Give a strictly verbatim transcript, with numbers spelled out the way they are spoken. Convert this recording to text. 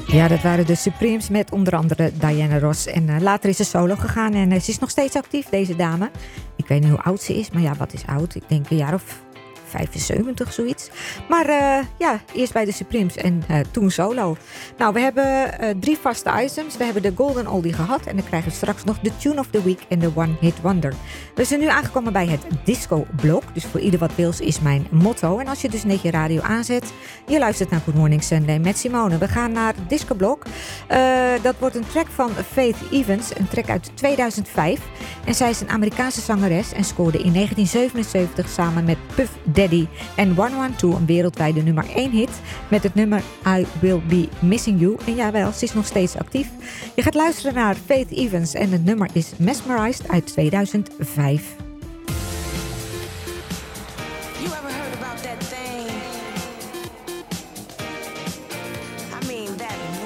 Ja, dat waren de Supremes met onder andere Diana Ross. En uh, later is ze solo gegaan en uh, ze is nog steeds actief, deze dame. Ik weet niet hoe oud ze is, maar ja, wat is oud? Ik denk een jaar of vijfenzeventig, zoiets. Maar uh, ja, eerst bij de Supremes en uh, toen solo. Nou, we hebben uh, drie vaste items. We hebben de Golden Oldie gehad en dan krijgen we straks nog de Tune of the Week en de One Hit Wonder. We zijn nu aangekomen bij het disco-blok. Dus voor ieder wat wils is mijn motto. En als je dus net je radio aanzet, je luistert naar Good Morning Sunday met Simone. We gaan naar het disco-blok. Uh, dat wordt een track van Faith Evans, een track uit tweeduizend vijf. En zij is een Amerikaanse zangeres en scoorde in negentien zevenenzeventig samen met Puff Daddy en honderdtwaalf een wereldwijde nummer één hit met het nummer I Will Be Missing You. En jawel, ze is nog steeds actief. Je gaat luisteren naar Faith Evans en het nummer is Mesmerized uit tweeduizend vijf.